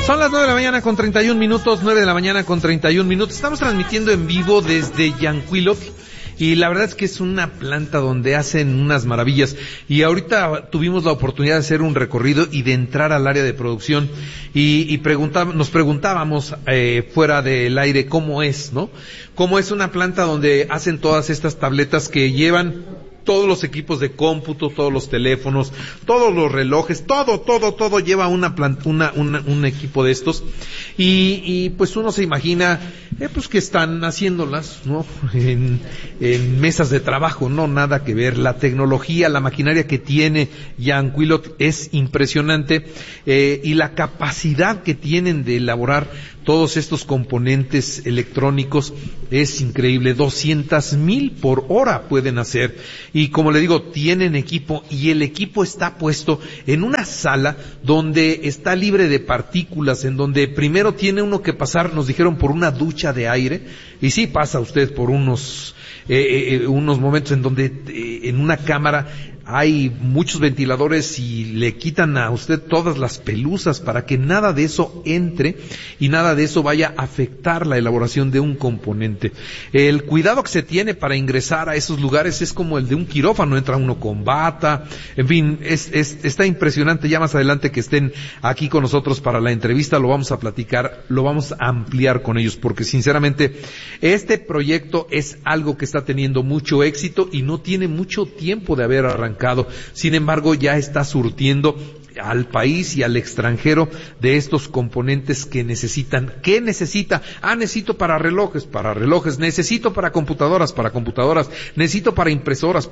Son las 9 de la mañana con 31 minutos, 9 de la mañana con 31 minutos. Estamos transmitiendo en vivo desde Yanquilotl. Y la verdad es que es una planta donde hacen unas maravillas. Y ahorita tuvimos la oportunidad de hacer un recorrido y de entrar al área de producción. Y nos preguntábamos fuera del aire cómo es, ¿no? Cómo es una planta donde hacen todas estas tabletas que llevan todos los equipos de cómputo, todos los teléfonos, todos los relojes, todo lleva un equipo de estos. Y pues uno se imagina, pues que están haciéndolas, ¿no? En mesas de trabajo, no, nada que ver. La tecnología, la maquinaria que tiene Yanquilotl es impresionante, y la capacidad que tienen de elaborar todos estos componentes electrónicos es increíble. 200,000 por hora pueden hacer. Y como le digo, tienen equipo, y el equipo está puesto en una sala donde está libre de partículas, en donde primero tiene uno que pasar, nos dijeron, por una ducha de aire. Y sí, pasa usted por unos momentos en donde en una cámara hay muchos ventiladores y le quitan a usted todas las pelusas para que nada de eso entre y nada de eso vaya a afectar la elaboración de un componente. El cuidado que se tiene para ingresar a esos lugares es como el de un quirófano, entra uno con bata, en fin, está impresionante. Ya más adelante que estén aquí con nosotros para la entrevista lo vamos a platicar, lo vamos a ampliar con ellos, porque sinceramente este proyecto es algo que está teniendo mucho éxito y no tiene mucho tiempo de haber arrancado. Sin embargo, ya está surtiendo al país y al extranjero de estos componentes que necesitan. ¿Qué necesita? Necesito para relojes, necesito para computadoras, necesito para impresoras,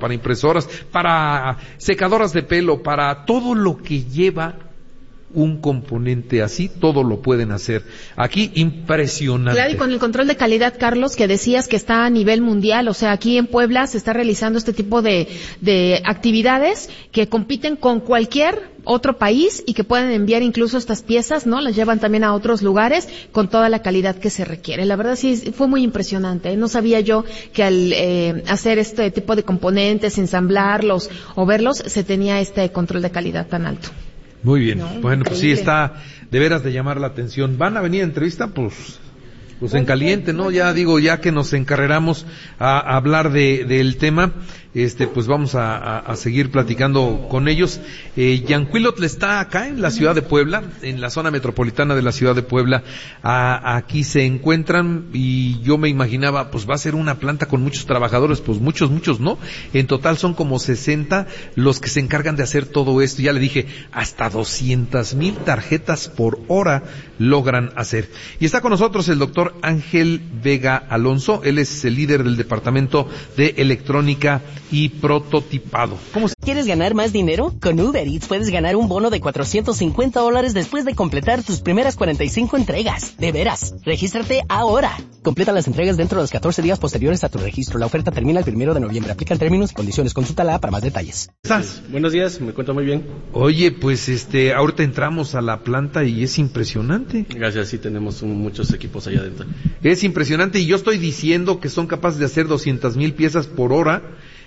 para secadoras de pelo, para todo lo que lleva un componente así, todo lo pueden hacer. Aquí, impresionante. Claro, y con el control de calidad, Carlos, que decías que está a nivel mundial, o sea, aquí en Puebla se está realizando este tipo de actividades que compiten con cualquier otro país y que pueden enviar incluso estas piezas, ¿no? Las llevan también a otros lugares con toda la calidad que se requiere. La verdad sí fue muy impresionante, ¿eh? No sabía yo que al hacer este tipo de componentes, ensamblarlos o verlos, se tenía este control de calidad tan alto. Muy bien, No, bueno, increíble. pues sí está de veras de llamar la atención. ¿Van a venir a entrevista? Pues en caliente, ¿no? Ya digo, ya que nos encarreramos a hablar del tema, pues vamos a seguir platicando con ellos. Yanquilotl está acá en la ciudad de Puebla, en la zona metropolitana de la ciudad de Puebla. Aquí se encuentran, y yo me imaginaba, pues va a ser una planta con muchos trabajadores, pues muchos no. En total son como 60 los que se encargan de hacer todo esto. Ya le dije, hasta 200,000 tarjetas por hora logran hacer. Y está con nosotros el doctor Ángel Vega Alonso. Él es el líder del departamento de electrónica y prototipado. ¿Cómo? ¿Quieres ganar más dinero? Con Uber Eats puedes ganar un bono de $450 después de completar tus primeras 45 entregas. De veras, regístrate ahora. Completa las entregas dentro de los 14 días posteriores a tu registro. La oferta termina el 1 de noviembre. Aplican términos y condiciones. Consulta la para más detalles. ¿Estás? Buenos días, me encuentro muy bien. Oye, pues ahorita entramos a la planta y es impresionante. Gracias, sí tenemos muchos equipos allá adentro. Es impresionante, y yo estoy diciendo que son capaces de hacer 200,000 piezas por hora.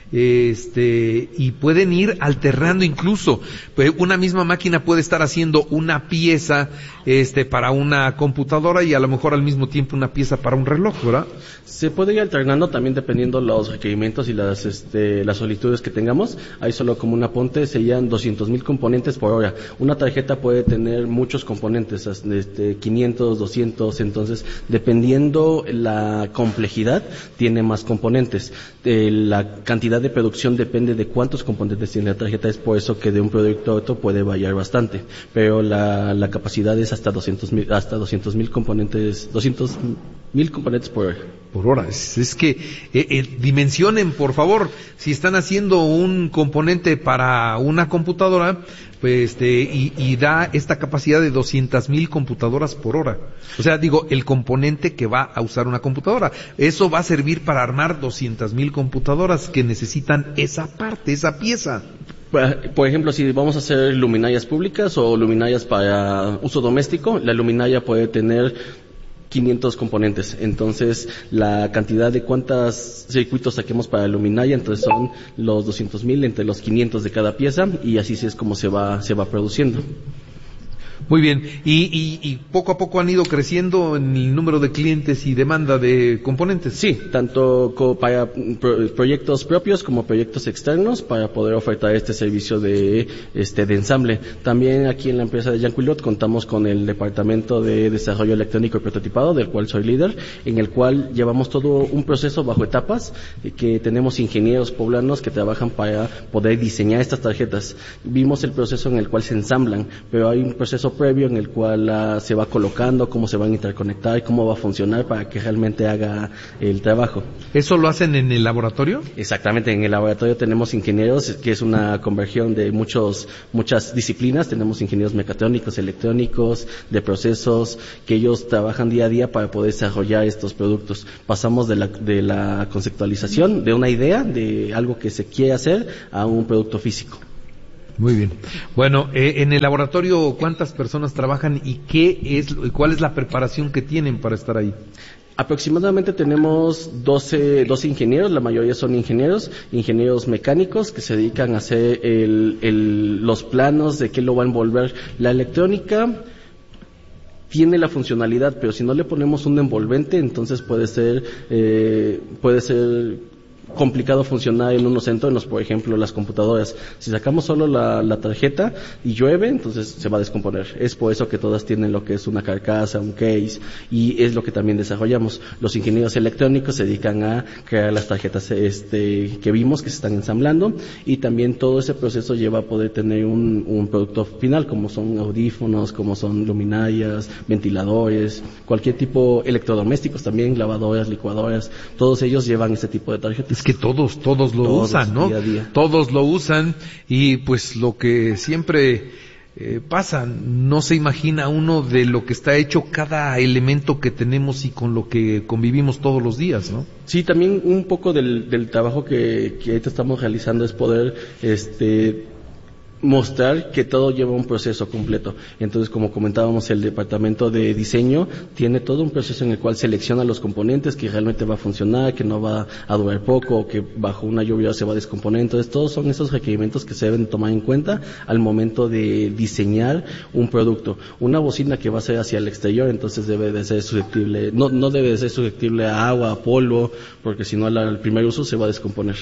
Y pueden ir alternando incluso. Una misma máquina puede estar haciendo una pieza para una computadora y a lo mejor al mismo tiempo una pieza para un reloj, ¿verdad? Se puede ir alternando también dependiendo los requerimientos y las solicitudes que tengamos. Hay solo como un apunte, serían 200,000 componentes por hora. Una tarjeta puede tener muchos componentes, 500, 200, entonces dependiendo la complejidad tiene más componentes. La cantidad de producción depende de cuántos componentes tiene la tarjeta, es por eso que de un producto a otro puede variar bastante, pero la capacidad es hasta 200,000 componentes, 200,000 componentes por hora. Por hora. Es que dimensionen, por favor, si están haciendo un componente para una computadora, pues y da esta capacidad de 200,000 computadoras por hora. O sea, digo, el componente que va a usar una computadora, eso va a servir para armar 200,000 computadoras que necesitan esa parte, esa pieza. Por ejemplo, si vamos a hacer luminarias públicas o luminarias para uso doméstico, la luminaria puede tener 500 componentes, entonces la cantidad de cuántos circuitos saquemos para la luminaria, entonces son los 200,000 entre los 500 de cada pieza, y así es como se va produciendo. Muy bien, y poco a poco han ido creciendo en el número de clientes y demanda de componentes. Sí, tanto para proyectos propios como proyectos externos para poder ofertar este servicio de ensamble. También aquí en la empresa de Yanquilot contamos con el departamento de desarrollo electrónico y prototipado, del cual soy líder, en el cual llevamos todo un proceso bajo etapas, que tenemos ingenieros poblanos que trabajan para poder diseñar estas tarjetas. Vimos el proceso en el cual se ensamblan, pero hay un proceso previo en el cual se va colocando, cómo se van a interconectar, cómo va a funcionar para que realmente haga el trabajo. ¿Eso lo hacen en el laboratorio? Exactamente, en el laboratorio tenemos ingenieros, que es una conversión de muchas disciplinas. Tenemos ingenieros mecatrónicos, electrónicos, de procesos, que ellos trabajan día a día para poder desarrollar estos productos. Pasamos de la conceptualización, de una idea, de algo que se quiere hacer, a un producto físico. Muy bien. Bueno, en el laboratorio, ¿cuántas personas trabajan y cuál es la preparación que tienen para estar ahí? Aproximadamente tenemos 12 ingenieros, la mayoría son ingenieros mecánicos que se dedican a hacer los planos de qué lo va a envolver. La electrónica tiene la funcionalidad, pero si no le ponemos un envolvente, entonces puede ser complicado funcionar en unos entornos, por ejemplo las computadoras. Si sacamos solo la tarjeta y llueve, entonces se va a descomponer. Es por eso que todas tienen lo que es una carcasa, un case, y es lo que también desarrollamos. Los ingenieros electrónicos se dedican a crear las tarjetas que vimos que se están ensamblando, y también todo ese proceso lleva a poder tener un producto final, como son audífonos, como son luminarias, ventiladores, cualquier tipo, electrodomésticos también, lavadoras, licuadoras, todos ellos llevan este tipo de tarjetas. Es que todos lo usan, ¿no? Día a día. Todos lo usan, y pues lo que siempre pasa, no se imagina uno de lo que está hecho cada elemento que tenemos y con lo que convivimos todos los días, ¿no? Sí, también un poco del trabajo que ahorita estamos realizando es poder mostrar que todo lleva un proceso completo. Entonces, como comentábamos, el departamento de diseño tiene todo un proceso en el cual selecciona los componentes que realmente va a funcionar, que no va a durar poco, o que bajo una lluvia se va a descomponer. Entonces, todos son esos requerimientos que se deben tomar en cuenta al momento de diseñar un producto. Una bocina que va a ser hacia el exterior, entonces debe de ser susceptible, no debe de ser susceptible a agua, a polvo, porque si no al primer uso se va a descomponer.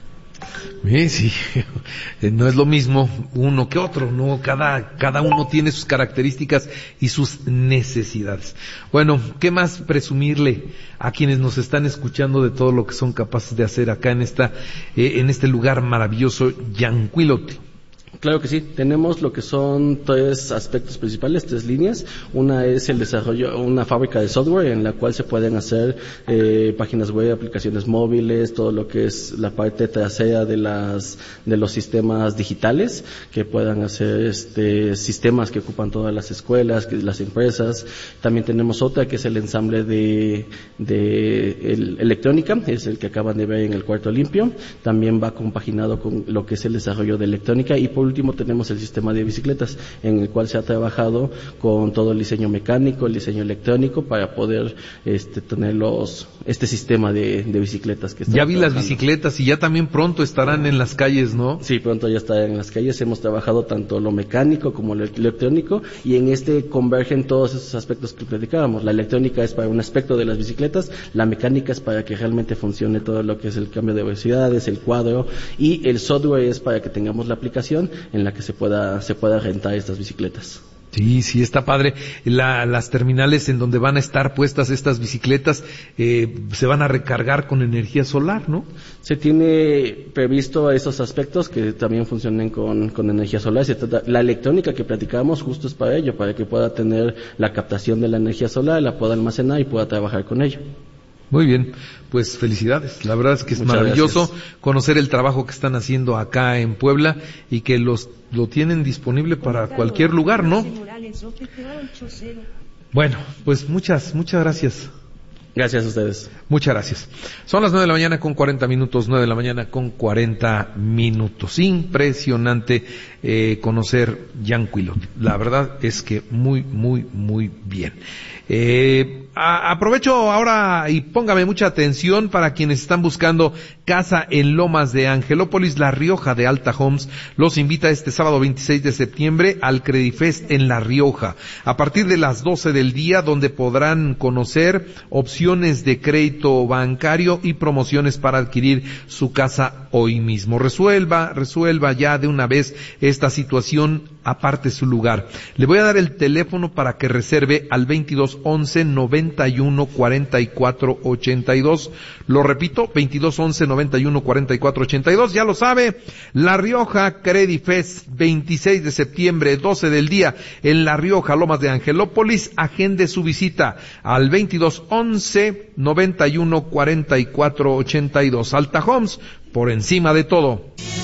Sí, no es lo mismo uno que otro, ¿no? Cada uno tiene sus características y sus necesidades. Bueno, ¿qué más presumirle a quienes nos están escuchando de todo lo que son capaces de hacer acá en este lugar maravilloso, Yanquilot? Claro que sí, tenemos lo que son 3 aspectos principales, 3 líneas. Una es el desarrollo, una fábrica de software en la cual se pueden hacer páginas web, aplicaciones móviles, todo lo que es la parte trasera de los sistemas digitales, que puedan hacer sistemas que ocupan todas las escuelas, las empresas. También tenemos otra que es el ensamble de electrónica, es el que acaban de ver en el cuarto limpio. También va compaginado con lo que es el desarrollo de electrónica, y por último tenemos el sistema de bicicletas, en el cual se ha trabajado con todo el diseño mecánico, el diseño electrónico, para poder tener este sistema de bicicletas que ya vi trabajando. Las bicicletas, y ya también pronto estarán en las calles, ¿no? Sí, pronto ya estarán en las calles. Hemos trabajado tanto lo mecánico como lo electrónico, y en convergen todos esos aspectos que platicábamos. La electrónica es para un aspecto de las bicicletas, la mecánica es para que realmente funcione todo lo que es el cambio de velocidades, el cuadro, y el software es para que tengamos la aplicación en la que se pueda rentar estas bicicletas. Sí, está padre. Las terminales en donde van a estar puestas estas bicicletas se van a recargar con energía solar, ¿no? Se tiene previsto esos aspectos que también funcionen con energía solar. La electrónica que platicábamos justo es para ello, para que pueda tener la captación de la energía solar, la pueda almacenar y pueda trabajar con ello. Muy bien, pues felicidades. La verdad es que es Muchas maravilloso gracias. Conocer el trabajo que están haciendo acá en Puebla, y que lo tienen disponible para cualquier lugar, ¿no? Bueno, pues muchas gracias. Gracias a ustedes. Muchas gracias. Son las 9 de la mañana con 40 minutos, 9 de la mañana con 40 minutos. Impresionante conocer Yanquilot. La verdad es que muy bien. Aprovecho ahora y póngame mucha atención para quienes están buscando casa en Lomas de Angelópolis. La Rioja de Alta Homes los invita este sábado 26 de septiembre al Credifest en La Rioja, a partir de las 12 del día, donde podrán conocer opciones de crédito bancario y promociones para adquirir su casa hoy mismo. Resuelva ya de una vez esta situación, aparte su lugar. Le voy a dar el teléfono para que reserve al 2211 91 44 82. Lo repito, 2211 91 44 82. Ya lo sabe, La Rioja Credifest, 26 de septiembre, 12 del día, en La Rioja, Lomas de Angelópolis. Agende su visita al 2211 91 44 82. Alta Homes, por encima de todo.